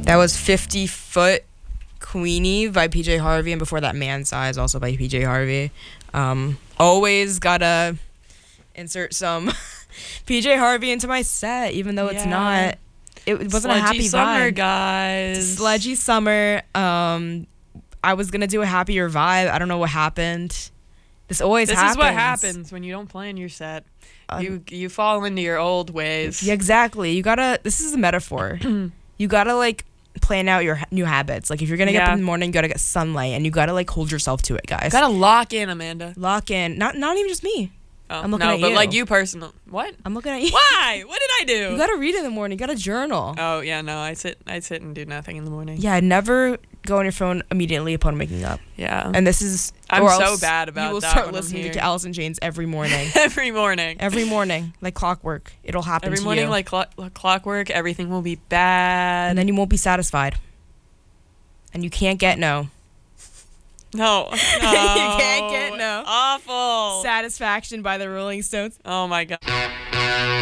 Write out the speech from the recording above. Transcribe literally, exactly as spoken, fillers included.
That was fifty Foot Queenie by P J Harvey, and before that, Man Size, also by P J Harvey. Um, always gotta insert some P J Harvey into my set, even though it's Yeah. not. It wasn't Sludgy a happy summer, vibe. guys. Sludgy summer. Um, I was gonna do a happier vibe. I don't know what happened. This always This happens. is what happens when you don't plan your set. Um, you you fall into your old ways. Yeah, exactly. You gotta. This is a metaphor. You gotta like plan out your ha- new habits. Like if you're gonna get up Yeah. in the morning, you gotta get sunlight, and you gotta like hold yourself to it, guys. Gotta lock in, Amanda. Lock in. Not not even just me. Oh, I'm looking no, at but you. like you personal. What? I'm looking at you. Why? What did I do? You gotta read in the morning. You gotta journal. Oh yeah, no, I sit I sit and do nothing in the morning. Yeah, never go on your phone immediately upon waking up. Yeah. And this is. I'm or so else bad about You will that start when I'm listening here. to Alice in Chains every morning. Every morning. Every morning, like clockwork. It'll happen Every to morning, you. like clo- like clockwork, everything will be bad. And then you won't be satisfied. And you can't get no. no, no, You can't get no. Awful. Satisfaction by the Rolling Stones. Oh my god.